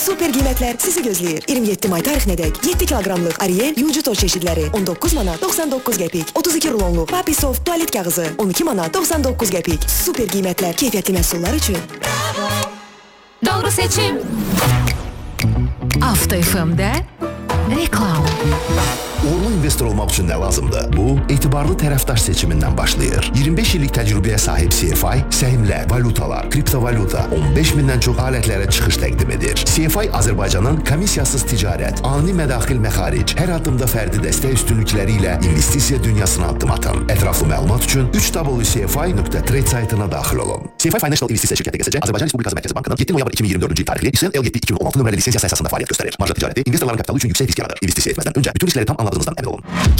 Super qiymətlər sizi gözləyir. 27 may tarixinədək 7 kiloqramlıq Ariel Yuji toz çeşidləri 19 manat 99 qəpik. 32 rulonluq Papi Soft tualet kağızı 12 manat 99 qəpik. Super qiymətlər keyfiyyətli məhsullar üçün. Doğru seçim. Avto FM'də reklam. Uğurlu investor olmaq üçün nə lazımdır? Bu, etibarlı tərəfdaş seçimindən başlayır. 25 illik təcrübəyə sahib CFI, səhmlər, valutalar, kriptovalyuta, 15 mindən çox alətlərə çıxış təqdim edir. CFI Azərbaycanın komissiyasız ticarət, ani mədaxil məxaric, hər addımda fərdi dəstək üstünlükləri ilə investisiya dünyasına addım atan. Ətraflı məlumat üçün www.cfi.trade saytına daxil olun. CFI Financial İnvestisiya şirkəti QSC Azərbaycan Respublikası Mərkəzi Bankının 7 noyabr 2024-cü il tarixli İSN L7 2016 nömrəli lisensiyası əsasında fəaliyyət göstərir. Marja ticarəti, investorların kapitalı üçün yüksək risk yaradır. İnvestisiya etməzdən öncə bütün riskləri tam anladığınızdan əmin olun.